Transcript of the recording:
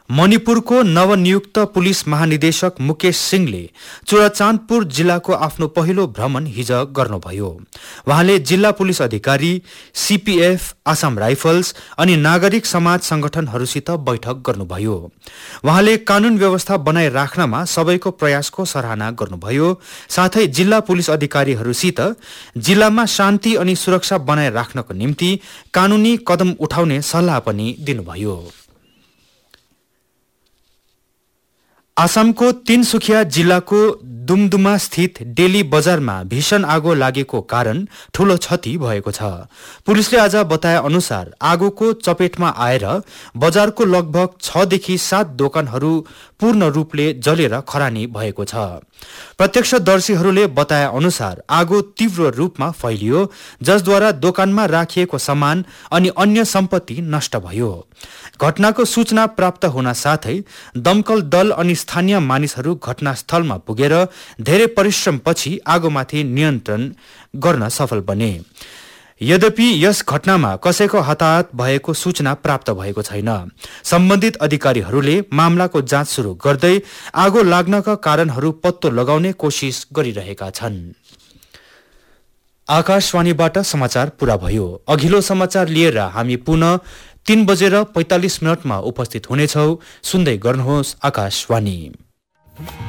मणिपुरको नवनियुक्त पुलिस महानिदेशक मुकेश सिंहले चुराचाँदपुर जिल्लाको आफ्नो पहिलो भ्रमण हिज गर्नुभयो। उहाँले जिल्ला पुलिस अधिकारी, सीपीएफ, आसाम राइफल्स अनि नागरिक समाज संगठनहरूसित बैठक गर्नुभयो। उहाँले कानून व्यवस्था बनाइ राख्नमा सबैको प्रयासको सराहना गर्नुभयो। साथै जिल्ला पुलिस अधिकारीहरूसित जिल्लामा शान्ति अनि सुरक्षा बनाइ राख्नको निम्ति कानूनी कदम उठाउने सल्लाह पनि दिनुभयो। आसामको तिनसुखिया जिल्लाको दुमदुमा स्थित डेली बजारमा भीषण आगो लागेको कारण ठूलो क्षति भएको छ। पुलिसले आज बताए अनुसार आगोको चपेटमा आएर बजारको लगभग 6 देखि 7 दोकानहरू पूर्ण रूपले जलेर खरानी भएको छ। प्रत्यक्षदर्शीहरूले बताए अनुसार आगो तीव्र रूपमा फैलियो, जसद्वारा दोकानमा राखिएको सामान अनि अन्य सम्पत्ति नष्ट भयो। घटनाको सूचना प्राप्त हुन साथै दमकल दल अनि स्थानीय मानिसहरू घटनास्थलमा पुगेर धेरै परिश्रमपछि आगोमाथि नियन्त्रण गर्न सफल बने। यद्यपि यस घटनामा कसैको हताहत भएको सूचना प्राप्त भएको छैन। सम्बन्धित अधिकारीहरूले मामलाको जाँच सुरु गर्दै आगो लाग्नका कारणहरू पत्तो लगाउने कोशिश गरिरहेका छन्। आकाशवाणीबाट समाचार पूरा भयो। अघिल्लो समाचार लिएर हामी पुनः 3:45 उपस्थित हुनेछौं। सुन्दै गर्नुहोस् आकाशवाणी।